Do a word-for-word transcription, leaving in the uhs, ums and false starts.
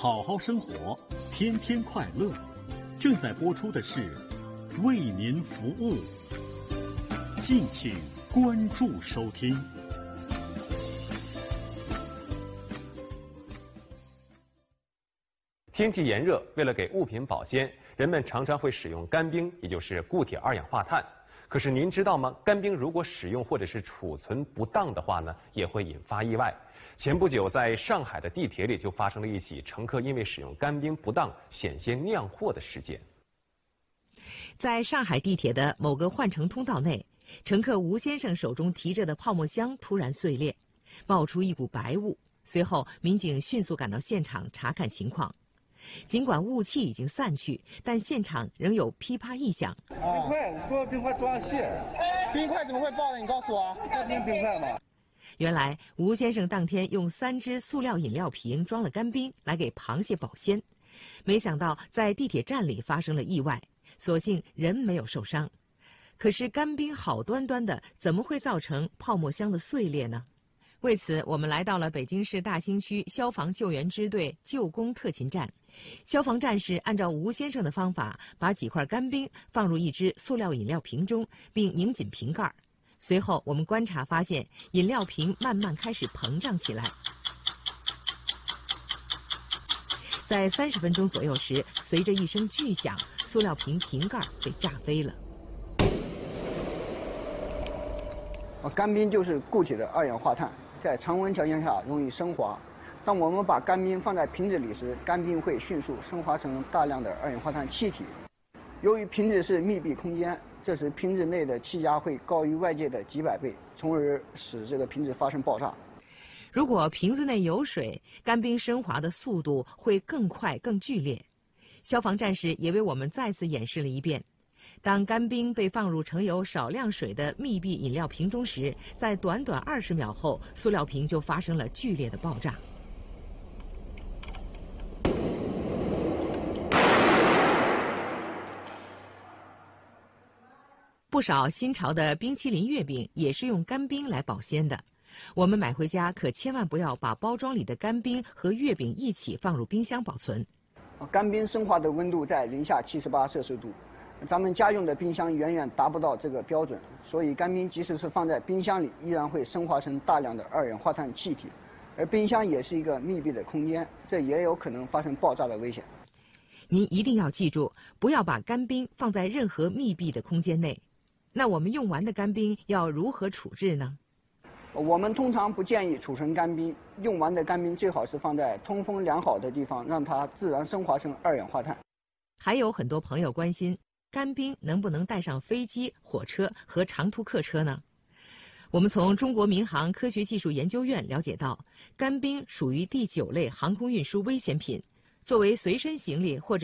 好好生活，天天快乐。正在播出的是为您服务，敬请关注收听。 天气炎热，为了给物品保鲜，人们常常会使用干冰，也就是固体二氧化碳。可是您知道吗？干冰如果使用或者是储存不当的话呢，也会引发意外。前不久，在上海的地铁里就发生了一起乘客因为使用干冰不当险些酿祸的事件。 在上海地铁的某个换乘通道内，乘客吴先生手中提着的泡沫箱突然碎裂，冒出一股白雾。随后，民警迅速赶到现场查看情况。尽管雾气已经散去，但现场仍有噼啪异响。 冰块，我说冰块装卸。 冰块怎么会爆呢？你告诉我。 这冰冰块嘛。 原来吴先生当天用三只塑料饮料瓶装了干冰来给螃蟹保鲜，没想到在地铁站里发生了意外，所幸人没有受伤。可是干冰好端端的，怎么会造成泡沫箱的碎裂呢？为此，我们来到了北京市大兴区消防救援支队救工特勤站。消防战士按照吴先生的方法，把几块干冰放入一只塑料饮料瓶中，并拧紧瓶盖。随后，我们观察发现，饮料瓶慢慢开始膨胀起来。在三十分钟左右时，随着一声巨响，塑料瓶瓶盖被炸飞了。 干冰就是固体的二氧化碳，在常温条件下容易升华。当我们把干冰放在瓶子里时，干冰会迅速升华成大量的二氧化碳气体。由于瓶子是密闭空间，这时瓶子内的气压会高于外界的几百倍，从而使这个瓶子发生爆炸。 如果瓶子内有水，干冰升华的速度会更快、更剧烈。消防战士也为我们再次演示了一遍。当干冰被放入盛有少量水的密闭饮料瓶中时，在短短二十秒后，塑料瓶就发生了剧烈的爆炸。不少新潮的冰淇淋月饼也是用干冰来保鲜的。我们买回家可千万不要把包装里的干冰和月饼一起放入冰箱保存。 干冰升华的温度在零下七十八摄氏度。咱们家用的冰箱远远达不到这个标准，所以干冰即使是放在冰箱里，依然会升华成大量的二氧化碳气体。而冰箱也是一个密闭的空间，这也有可能发生爆炸的危险。 您一定要记住，不要把干冰放在任何密闭的空间内。那我们用完的干冰要如何处置呢？ 我们通常不建议储存干冰，用完的干冰最好是放在通风良好的地方，让它自然升华成二氧化碳。 还有很多朋友关心，干冰能不能带上飞机、火车和长途客车呢？我们从中国民航科学技术研究院了解到，干冰属于第九类航空运输危险品，作为随身行李或者